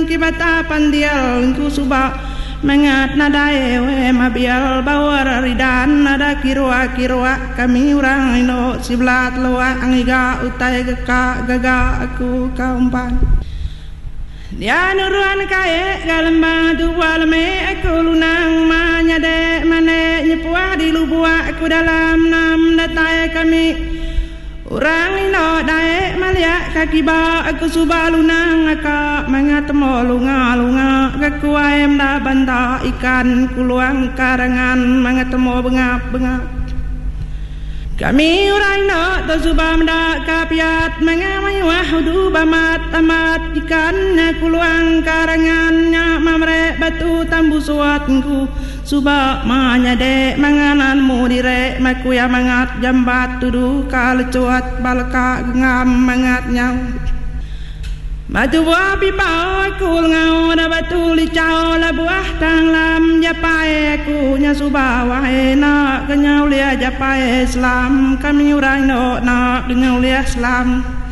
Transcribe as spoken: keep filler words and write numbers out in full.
kibata pandial ku suba mengat nada ewe mabial bawar ridan nada kirwa kirwa kami orang ino siblat loa angiga utai geka gaga aku kaumpan dia nuruan kae galamba dua leme aku lunang manyade mane nyepua di lubua aku dalam nam datai kami orang ino dae malia kaki ba aku suba lunang aka mangatemo lunga lunga kaku ayam da banta ikan kuluang karangan mangatemo bengap bengap kami orang ino to suba mda kapiat mangamai wahudu bamat amat ikan kuluang karangannya mamre batu tambu suatku suba manyade mangananmu dire makuya mangat jambat tudu kalecuat balka ngam mangat nyau batu buah pipau aku ngau da batu licau la buah tang lam japai aku nya suba wae na kenyau lia japai Islam kami orang no na kenyau lia Islam